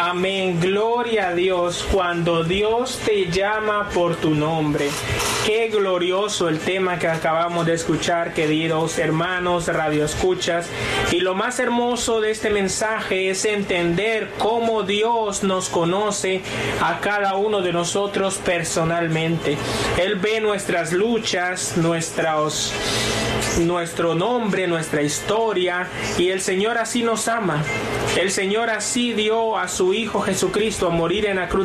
Amén, gloria a Dios, cuando Dios te llama por tu nombre. Qué glorioso el tema que acabamos de escuchar, queridos hermanos, radioescuchas. Y lo más hermoso de este mensaje es entender cómo Dios nos conoce a cada uno de nosotros personalmente. Él ve nuestras luchas, nuestro nombre, nuestra historia, y el Señor así nos ama. El Señor así dio a su Hijo Jesucristo a morir en la cruz